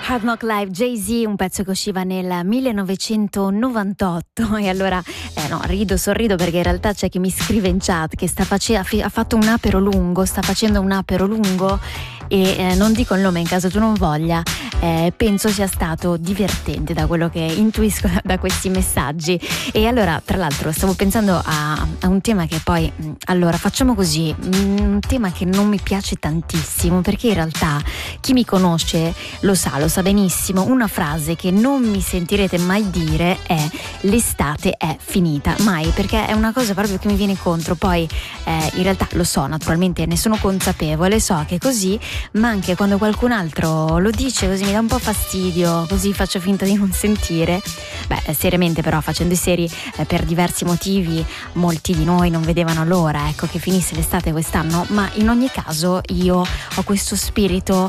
Hard Knock Live, Jay-Z, un pezzo che usciva nel 1998 e allora sorrido perché in realtà c'è chi mi scrive in chat che sta facendo un apero lungo e non dico il nome in caso tu non voglia, penso sia stato divertente da quello che intuisco da questi messaggi. E allora, tra l'altro, stavo pensando a un tema che poi, allora facciamo così, un tema che non mi piace tantissimo, perché in realtà chi mi conosce lo sa benissimo. Una frase che non mi sentirete mai dire è: l'estate è finita, mai, perché è una cosa proprio che mi viene contro. Poi in realtà lo so, naturalmente ne sono consapevole, so che è così, ma anche quando qualcun altro lo dice così mi dà un po' fastidio, così faccio finta di non sentire. Seriamente però, facendo i seri, per diversi motivi molti di noi non vedevano l'ora, ecco, che finisse l'estate quest'anno, ma in ogni caso io ho questo spirito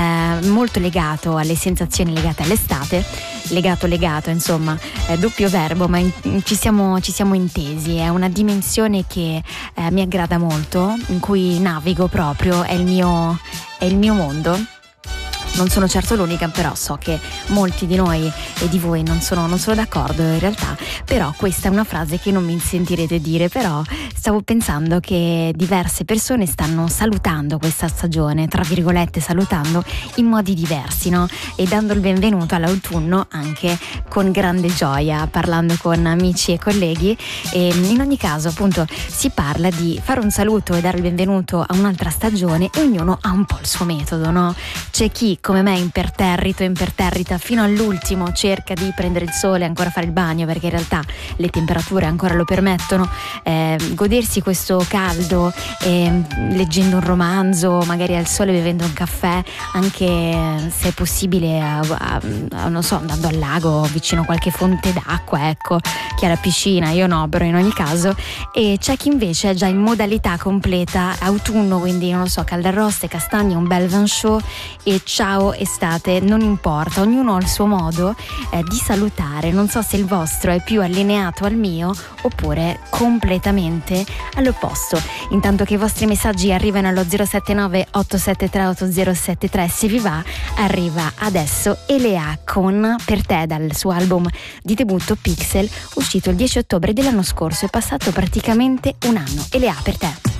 molto legato alle sensazioni legate all'estate, legato, insomma, doppio verbo, ma ci siamo intesi. È una dimensione che mi aggrada molto, in cui navigo proprio, è il mio mondo. Non sono certo l'unica, però so che molti di noi e di voi non sono d'accordo in realtà, però questa è una frase che non mi sentirete dire. Però stavo pensando che diverse persone stanno salutando questa stagione, tra virgolette salutando, in modi diversi, no? E dando il benvenuto all'autunno anche con grande gioia, parlando con amici e colleghi. E in ogni caso, appunto, si parla di fare un saluto e dare il benvenuto a un'altra stagione, e ognuno ha un po' il suo metodo, no? C'è chi come me imperterrita fino all'ultimo, cerca di prendere il sole e ancora fare il bagno, perché in realtà le temperature ancora lo permettono, godersi questo caldo leggendo un romanzo, magari al sole, bevendo un caffè, anche se è possibile non so, andando al lago vicino a qualche fonte d'acqua, ecco, chi ha la piscina, io no, però in ogni caso. E c'è chi invece è già in modalità completa autunno, quindi non lo so, caldarroste, castagne, un bel vin chaud e ciao estate, non importa, ognuno ha il suo modo di salutare. Non so se il vostro è più allineato al mio oppure completamente all'opposto. Intanto che i vostri messaggi arrivano allo 079 873 8073, se vi va, arriva adesso Elea con Per te, dal suo album di debutto Pixel, uscito il 10 ottobre dell'anno scorso. È passato praticamente un anno. Elea, Per te.